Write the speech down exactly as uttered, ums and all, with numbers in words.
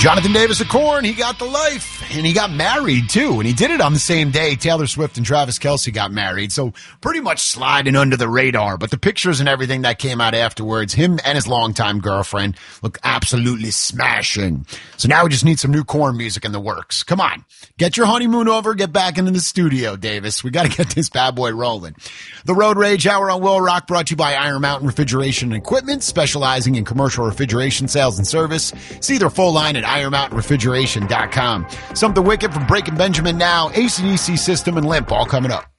Jonathan Davis of Korn, he got the life, and he got married, too, and he did it on the same day Taylor Swift and Travis Kelce got married, so pretty much sliding under the radar, but the pictures and everything that came out afterwards, him and his longtime girlfriend look absolutely smashing. So now we just need some new Korn music in the works. Come on, get your honeymoon over, get back into the studio, Davis. We got to get this bad boy rolling. The Road Rage Hour on Will Rock brought to you by Iron Mountain Refrigeration and Equipment, specializing in commercial refrigeration sales and service. See their full line at iron mountain refrigeration dot com. Something wicked from Breaking Benjamin now, A C D C System, and Limp all coming up.